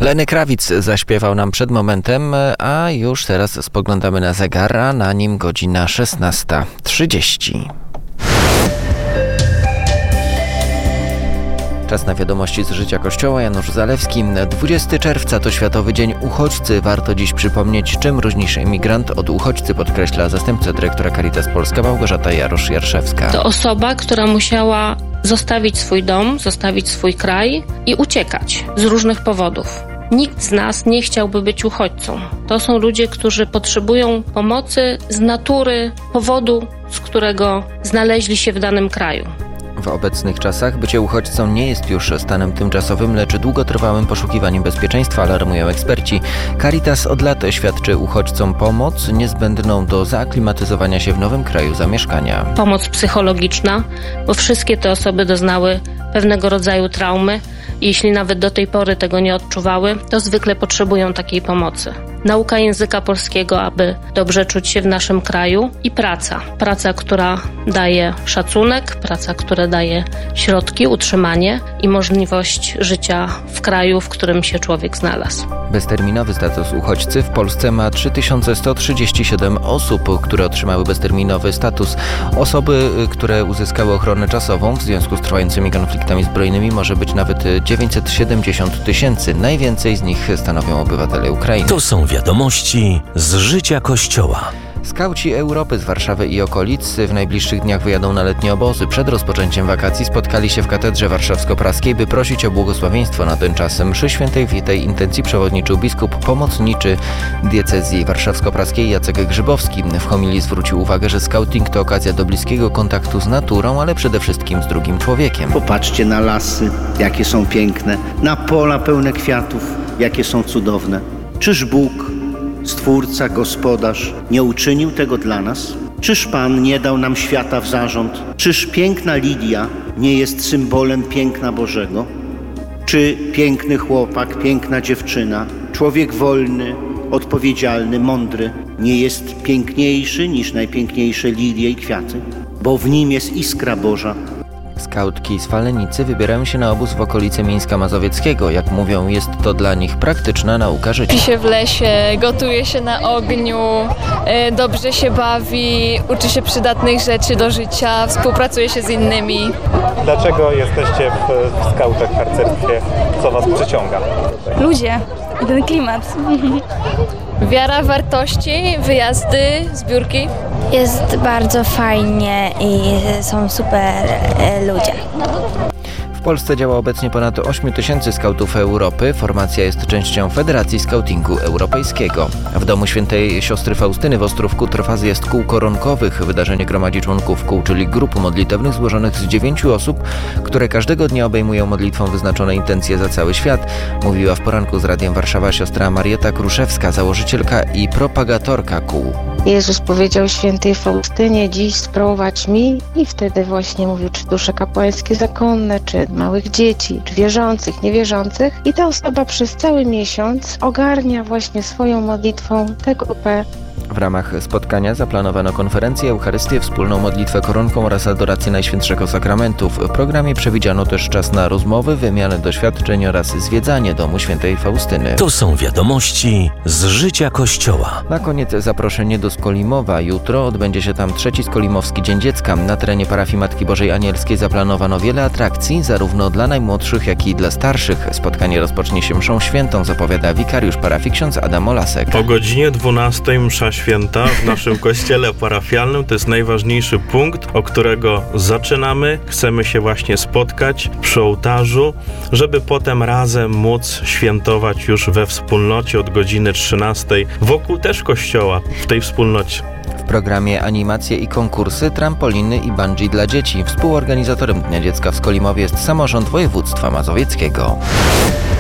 Lenny Kravitz zaśpiewał nam przed momentem, a już teraz spoglądamy na zegar, a na nim godzina 16:30. Czas na wiadomości z życia Kościoła. Janusz Zalewski. 20 czerwca to Światowy Dzień Uchodźcy. Warto dziś przypomnieć, czym różni się emigrant od uchodźcy, podkreśla zastępca dyrektora Caritas Polska Małgorzata Jarosz-Jarszewska. To osoba, która musiała zostawić swój dom, zostawić swój kraj i uciekać z różnych powodów. Nikt z nas nie chciałby być uchodźcą. To są ludzie, którzy potrzebują pomocy z natury, powodu, z którego znaleźli się w danym kraju. W obecnych czasach bycie uchodźcą nie jest już stanem tymczasowym, lecz długotrwałym poszukiwaniem bezpieczeństwa, alarmują eksperci. Caritas od lat świadczy uchodźcom pomoc niezbędną do zaaklimatyzowania się w nowym kraju zamieszkania. Pomoc psychologiczna, bo wszystkie te osoby doznały pewnego rodzaju traumy. Jeśli nawet do tej pory tego nie odczuwały, to zwykle potrzebują takiej pomocy. Nauka języka polskiego, aby dobrze czuć się w naszym kraju, i praca. Praca, która daje szacunek, praca, która daje środki, utrzymanie i możliwość życia w kraju, w którym się człowiek znalazł. Bezterminowy status uchodźcy w Polsce ma 3137 osób, które otrzymały bezterminowy status. Osoby, które uzyskały ochronę czasową w związku z trwającymi konfliktami zbrojnymi, może być nawet 970 tysięcy. Najwięcej z nich stanowią obywatele Ukrainy. To są wiadomości z życia Kościoła. Skauci Europy z Warszawy i okolic w najbliższych dniach wyjadą na letnie obozy. Przed rozpoczęciem wakacji spotkali się w katedrze warszawsko-praskiej, by prosić o błogosławieństwo na ten czas mszy świętej. W tej intencji przewodniczył biskup pomocniczy diecezji warszawsko-praskiej Jacek Grzybowski. W homilii zwrócił uwagę, że skauting to okazja do bliskiego kontaktu z naturą, ale przede wszystkim z drugim człowiekiem. Popatrzcie na lasy, jakie są piękne, na pola pełne kwiatów, jakie są cudowne. Czyż Bóg, Stwórca, Gospodarz, nie uczynił tego dla nas? Czyż Pan nie dał nam świata w zarząd? Czyż piękna lilia nie jest symbolem piękna Bożego? Czy piękny chłopak, piękna dziewczyna, człowiek wolny, odpowiedzialny, mądry nie jest piękniejszy niż najpiękniejsze lilie i kwiaty? Bo w nim jest iskra Boża. Skautki z Falenicy wybierają się na obóz w okolice Mińska Mazowieckiego. Jak mówią, jest to dla nich praktyczna nauka życia. Śpi się w lesie, gotuje się na ogniu, dobrze się bawi, uczy się przydatnych rzeczy do życia, współpracuje się z innymi. Dlaczego jesteście w skautach, w harcerstwie? Co was przyciąga? Ludzie i ten klimat. Wiara, wartości, wyjazdy, zbiórki. Jest bardzo fajnie i są super ludzie. W Polsce działa obecnie ponad 8 tysięcy skautów Europy. Formacja jest częścią Federacji Skautingu Europejskiego. W domu świętej siostry Faustyny w Ostrówku trwa zjazd kół koronkowych. Wydarzenie gromadzi członków kół, czyli grup modlitewnych złożonych z 9 osób, które każdego dnia obejmują modlitwą wyznaczone intencje za cały świat. Mówiła w poranku z Radiem Warszawa siostra Marieta Kruszewska, założycielka i propagatorka kół. Jezus powiedział świętej Faustynie: dziś sprowadź mi, i wtedy właśnie mówił, czy dusze kapłańskie zakonne, czy małych dzieci, czy wierzących, niewierzących. I ta osoba przez cały miesiąc ogarnia właśnie swoją modlitwą tę grupę. W ramach spotkania zaplanowano konferencję, Eucharystię, wspólną modlitwę koronką oraz adorację Najświętszego Sakramentu. W programie przewidziano też czas na rozmowy, wymianę doświadczeń oraz zwiedzanie domu świętej Faustyny. To są wiadomości z życia Kościoła. Na koniec zaproszenie do Skolimowa. Jutro odbędzie się tam 3. Skolimowski Dzień Dziecka. Na terenie parafii Matki Bożej Anielskiej zaplanowano wiele atrakcji, zarówno dla najmłodszych, jak i dla starszych. Spotkanie rozpocznie się mszą świętą, zapowiada wikariusz parafii ksiądz Adam Olasek. O godzinie 12 msza święta w naszym kościele parafialnym. To jest najważniejszy punkt, o którego zaczynamy. Chcemy się właśnie spotkać przy ołtarzu, żeby potem razem móc świętować już we wspólnocie od godziny 13 wokół też kościoła, w tej wspólnocie. W programie animacje i konkursy, trampoliny i bungee dla dzieci. Współorganizatorem Dnia Dziecka w Skolimowie jest samorząd województwa mazowieckiego.